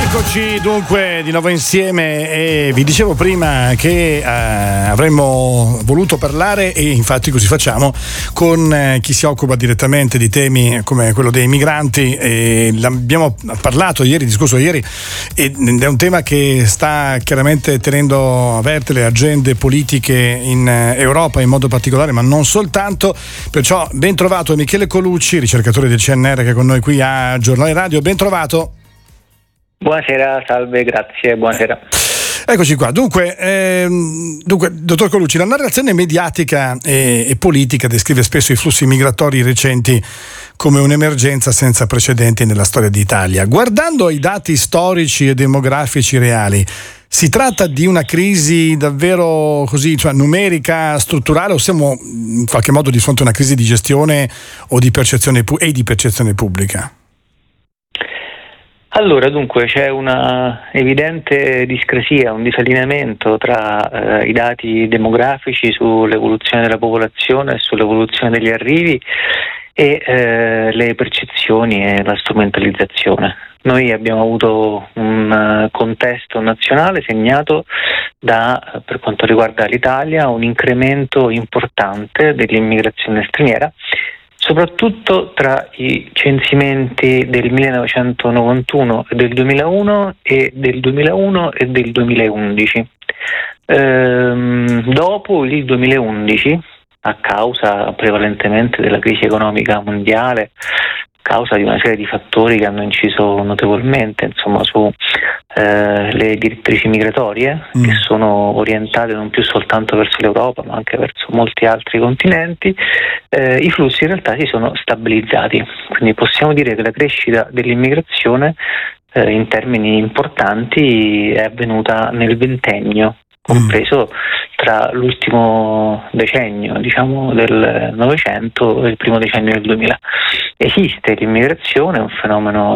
Eccoci dunque di nuovo insieme e vi dicevo prima che avremmo voluto parlare, e infatti così facciamo, con chi si occupa direttamente di temi come quello dei migranti, e l'abbiamo parlato discusso ieri, ed è un tema che sta chiaramente tenendo aperte le agende politiche in Europa in modo particolare, ma non soltanto. Perciò ben trovato Michele Colucci, ricercatore del CNR, che è con noi qui a Giornale Radio. Ben trovato. Buonasera, salve, grazie, buonasera. Eccoci qua. Dunque, dottor Colucci, la narrazione mediatica e politica descrive spesso i flussi migratori recenti come un'emergenza senza precedenti nella storia d'Italia. Guardando ai dati storici e demografici reali, si tratta di una crisi davvero così, numerica, strutturale, o siamo in qualche modo di fronte a una crisi di gestione o di percezione pubblica? Allora, dunque, c'è una evidente discrasia, un disallineamento tra i dati demografici sull'evoluzione della popolazione e sull'evoluzione degli arrivi e le percezioni e la strumentalizzazione. Noi abbiamo avuto un contesto nazionale segnato da, per quanto riguarda l'Italia, un incremento importante dell'immigrazione straniera, soprattutto tra i censimenti del 1991 e del 2001 e del 2001 e del 2011. Dopo il 2011, a causa prevalentemente della crisi economica mondiale, a causa di una serie di fattori che hanno inciso notevolmente su le direttrici migratorie, che sono orientate non più soltanto verso l'Europa ma anche verso molti altri continenti, i flussi in realtà si sono stabilizzati. Quindi possiamo dire che la crescita dell'immigrazione in termini importanti è avvenuta nel ventennio, compreso tra l'ultimo decennio del Novecento e il primo decennio del 2000. Esiste l'immigrazione, è un fenomeno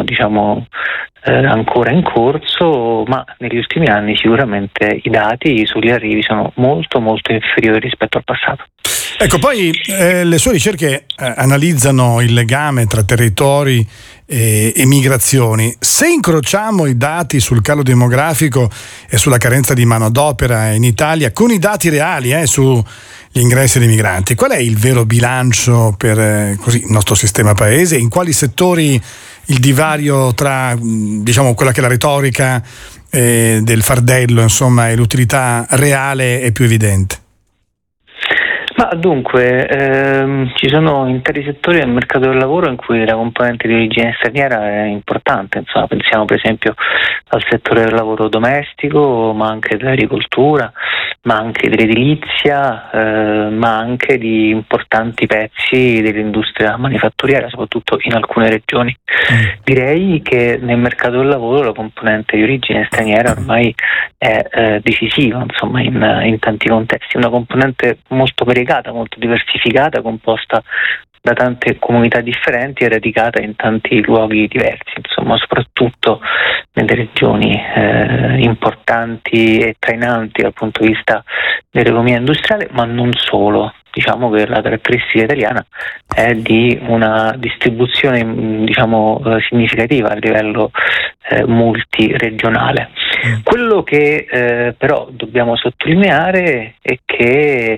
ancora in corso, ma negli ultimi anni sicuramente i dati sugli arrivi sono molto molto inferiori rispetto al passato. Ecco, poi le sue ricerche analizzano il legame tra territori e migrazioni. Se incrociamo i dati sul calo demografico e sulla carenza di manodopera in Italia con i dati reali sugli ingressi dei migranti, qual è il vero bilancio per il nostro sistema paese? In quali settori il divario tra quella che è la retorica del fardello e l'utilità reale è più evidente? Ma dunque, ci sono interi settori del mercato del lavoro in cui la componente di origine straniera è importante. Pensiamo per esempio al settore del lavoro domestico, ma anche dell'agricoltura, ma anche dell'edilizia, ma anche di importanti pezzi dell'industria manifatturiera, soprattutto in alcune regioni. Direi che nel mercato del lavoro la componente di origine straniera ormai è decisiva, in tanti contesti, una componente molto variegata, molto diversificata, composta da tante comunità differenti e radicata in tanti luoghi diversi, soprattutto nelle regioni importanti e trainanti dal punto di vista dell'economia industriale, ma non solo. Diciamo che la caratteristica italiana è di una distribuzione significativa a livello multiregionale. Quello che però dobbiamo sottolineare è che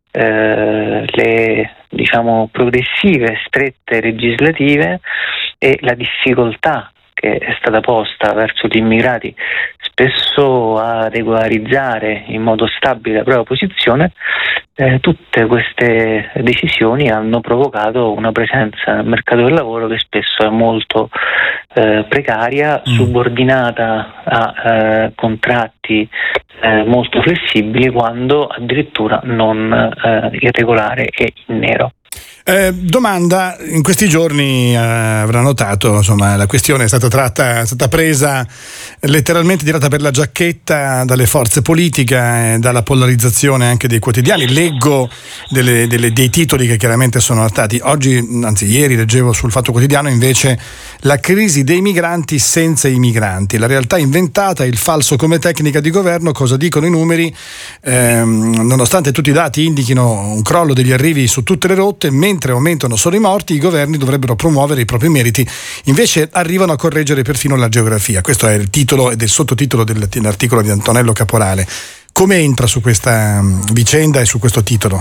le progressive strette legislative e la difficoltà che è stata posta verso gli immigrati spesso a regolarizzare in modo stabile la propria posizione, tutte queste decisioni hanno provocato una presenza nel mercato del lavoro che spesso è molto precaria, subordinata a contratti molto flessibili, quando addirittura non irregolare e in nero. Domanda: in questi giorni avrà notato, la questione è stata presa letteralmente tirata per la giacchetta dalle forze politiche, dalla polarizzazione anche dei quotidiani. Leggo dei titoli che chiaramente sono stati ieri leggevo sul Fatto Quotidiano invece: la crisi dei migranti senza i migranti, la realtà inventata, il falso come tecnica di governo. Cosa dicono i numeri? Nonostante tutti i dati indichino un crollo degli arrivi su tutte le rotte, mentre mentre aumentano solo i morti, i governi dovrebbero promuovere i propri meriti, invece arrivano a correggere perfino la geografia. Questo è il titolo ed il sottotitolo dell'articolo di Antonello Caporale. Come entra su questa vicenda e su questo titolo?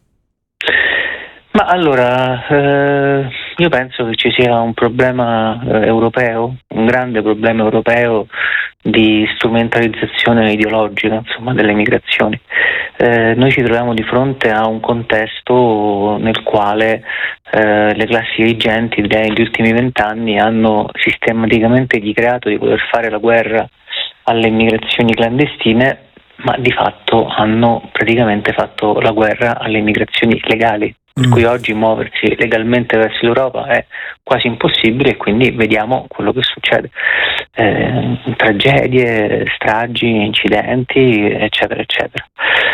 Ma allora, io penso che ci sia un problema europeo, un grande problema europeo di strumentalizzazione ideologica, insomma, delle migrazioni. Noi ci troviamo di fronte a un contesto nel quale le classi dirigenti negli ultimi 20 anni hanno sistematicamente dichiarato di poter fare la guerra alle immigrazioni clandestine, ma di fatto hanno praticamente fatto la guerra alle immigrazioni legali. Per cui oggi muoversi legalmente verso l'Europa è quasi impossibile, e quindi vediamo quello che succede. Tragedie, stragi, incidenti, eccetera, eccetera.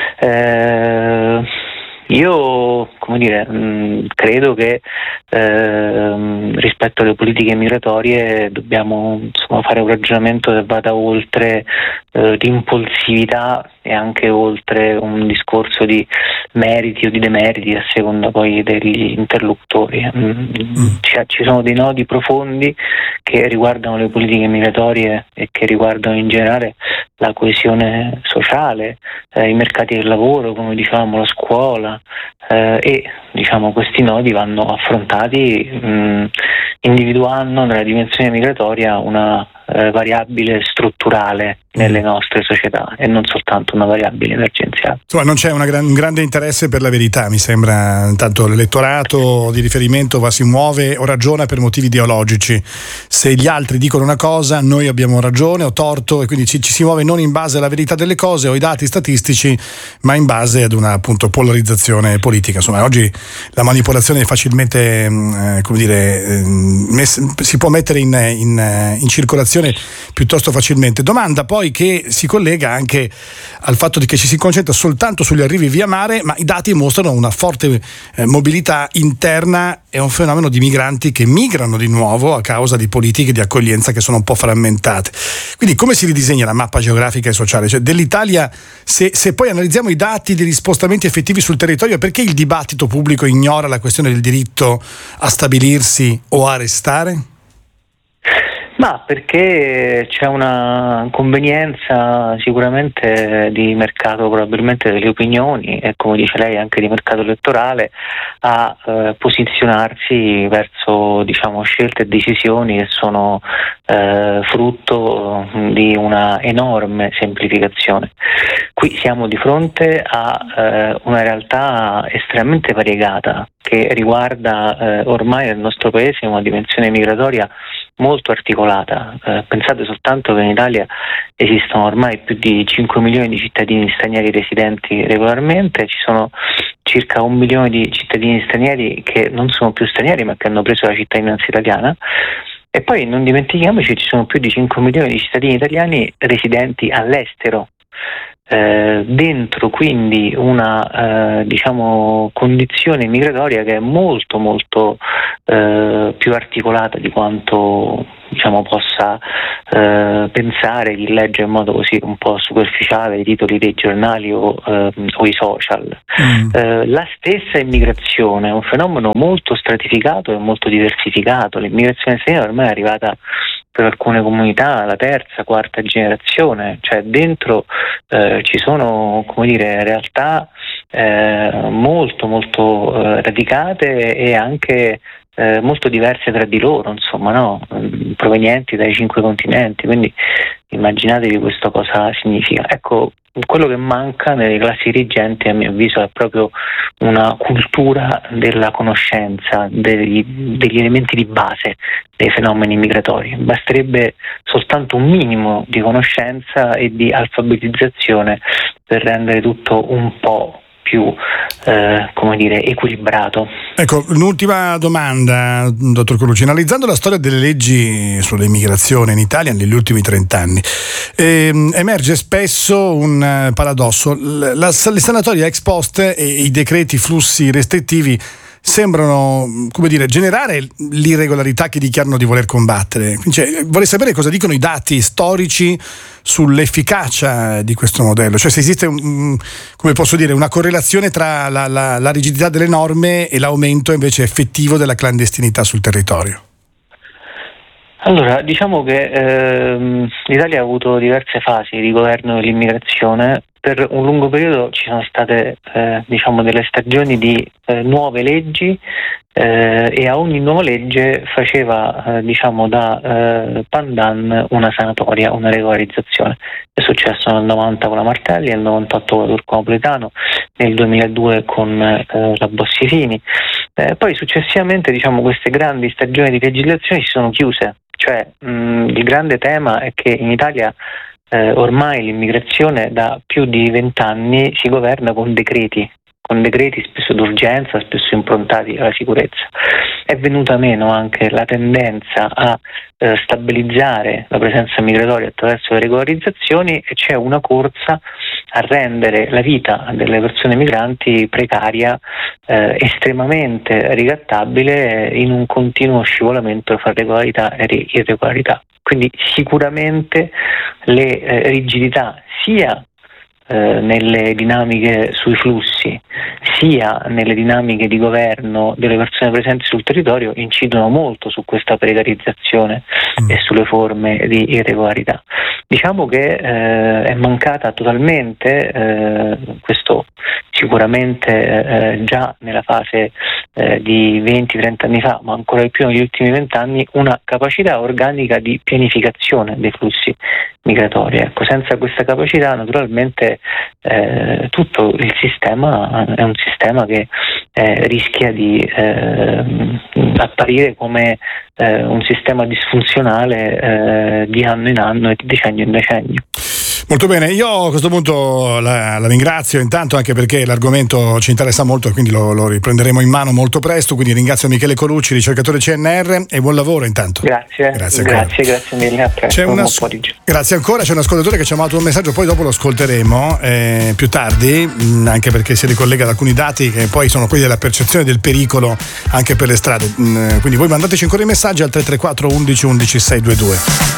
Io, credo che rispetto alle politiche migratorie dobbiamo fare un ragionamento che vada oltre l'impulsività e anche oltre un discorso di meriti o di demeriti a seconda poi degli interlocutori. Ci sono dei nodi profondi che riguardano le politiche migratorie e che riguardano in generale la coesione sociale, i mercati del lavoro, come dicevamo, la scuola, e questi nodi vanno affrontati individuando nella dimensione migratoria una variabile strutturale nelle nostre società e non soltanto una variabile emergenziale. Insomma, non c'è un grande interesse per la verità, mi sembra. Intanto l'elettorato di riferimento si muove o ragiona per motivi ideologici. Se gli altri dicono una cosa, noi abbiamo ragione o torto, e quindi ci si muove non in base alla verità delle cose o ai dati statistici, ma in base ad una, appunto, polarizzazione politica. Insomma, oggi la manipolazione è facilmente, si può mettere in circolazione piuttosto facilmente. Domanda poi che si collega anche al fatto di che ci si concentra soltanto sugli arrivi via mare, ma i dati mostrano una forte mobilità interna e un fenomeno di migranti che migrano di nuovo a causa di politiche di accoglienza che sono un po' frammentate. Quindi come si ridisegna la mappa geografica e sociale? Cioè, dell'Italia, se poi analizziamo i dati degli spostamenti effettivi sul territorio, perché il dibattito pubblico ignora la questione del diritto a stabilirsi o a restare? Ma perché c'è una convenienza sicuramente di mercato, probabilmente delle opinioni, e come dice lei anche di mercato elettorale, a posizionarsi verso scelte e decisioni che sono frutto di una enorme semplificazione. Qui siamo di fronte a una realtà estremamente variegata che riguarda ormai nel nostro paese una dimensione migratoria molto articolata. Pensate soltanto che in Italia esistono ormai più di 5 milioni di cittadini stranieri residenti regolarmente, ci sono circa 1 milione di cittadini stranieri che non sono più stranieri ma che hanno preso la cittadinanza italiana, e poi non dimentichiamoci, ci sono più di 5 milioni di cittadini italiani residenti all'estero. Dentro quindi una condizione migratoria che è molto molto più articolata di quanto possa pensare chi legge in modo così un po' superficiale i titoli dei giornali o i social. La stessa immigrazione è un fenomeno molto stratificato e molto diversificato. L'immigrazione straniera ormai è arrivata per alcune comunità la terza, quarta generazione, cioè dentro ci sono realtà molto molto radicate e anche molto diverse tra di loro, provenienti dai 5 continenti, quindi immaginatevi questo cosa significa. Ecco, quello che manca nelle classi dirigenti, a mio avviso, è proprio una cultura della conoscenza degli elementi di base dei fenomeni migratori. Basterebbe soltanto un minimo di conoscenza e di alfabetizzazione per rendere tutto un po' più equilibrato. Ecco, un'ultima domanda, dottor Colucci. Analizzando la storia delle leggi sull'immigrazione in Italia negli ultimi 30 anni, emerge spesso un paradosso. Le sanatorie ex post e i decreti flussi restrittivi sembrano, come dire, generare l'irregolarità che dichiarano di voler combattere. Cioè, vorrei sapere cosa dicono i dati storici sull'efficacia di questo modello, cioè se esiste come posso dire, una correlazione tra la rigidità delle norme e l'aumento invece effettivo della clandestinità sul territorio. Allora, diciamo che l'Italia ha avuto diverse fasi di governo dell'immigrazione. Per un lungo periodo ci sono state delle stagioni di nuove leggi e a ogni nuova legge faceva da pandan una sanatoria, una regolarizzazione. È successo nel 90 con la Martelli, nel 98 con la Turco Napoletano, nel 2002 con la Bossi-Fini. Poi successivamente queste grandi stagioni di legislazione si sono chiuse. Cioè il grande tema è che in Italia ormai l'immigrazione da più di 20 anni si governa con decreti spesso d'urgenza, spesso improntati alla sicurezza. È venuta meno anche la tendenza a stabilizzare la presenza migratoria attraverso le regolarizzazioni e c'è una corsa a rendere la vita delle persone migranti precaria, estremamente ricattabile in un continuo scivolamento fra regolarità e irregolarità. Quindi sicuramente le rigidità sia nelle dinamiche sui flussi sia nelle dinamiche di governo delle persone presenti sul territorio incidono molto su questa precarizzazione e sulle forme di irregolarità. Diciamo che è mancata totalmente, questo sicuramente già nella fase di 20-30 anni fa, ma ancora di più negli ultimi 20 anni, una capacità organica di pianificazione dei flussi migratori. Ecco, senza questa capacità naturalmente tutto il sistema è un sistema che rischia di apparire come un sistema disfunzionale di anno in anno e di decennio in decennio. Molto bene, io a questo punto la ringrazio intanto anche perché l'argomento ci interessa molto e quindi lo riprenderemo in mano molto presto, quindi ringrazio Michele Colucci, ricercatore CNR, e buon lavoro intanto. Grazie mille, a presto, grazie ancora, c'è un ascoltatore che ci ha mandato un messaggio, poi dopo lo ascolteremo più tardi, anche perché si ricollega ad alcuni dati che poi sono quelli della percezione del pericolo anche per le strade, quindi voi mandateci ancora i messaggi al 334 11 11 622.